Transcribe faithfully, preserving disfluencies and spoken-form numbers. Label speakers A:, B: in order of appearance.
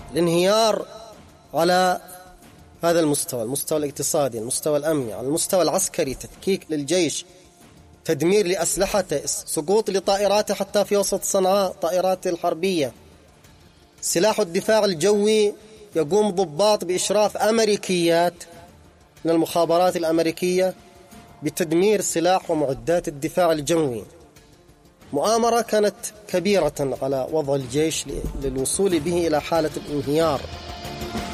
A: الانهيار على هذا المستوى، المستوى الاقتصادي، المستوى الأمني، على المستوى العسكري، تفكيك للجيش، تدمير لأسلحته، سقوط لطائراته حتى في وسط صنعاء، طائرات الحربية. سلاح الدفاع الجوي يقوم ضباط بإشراف أمريكيات من المخابرات الأمريكية بتدمير سلاح ومعدات الدفاع الجوي. مؤامرة كانت كبيرة على وضع الجيش للوصول به إلى حالة الانهيار.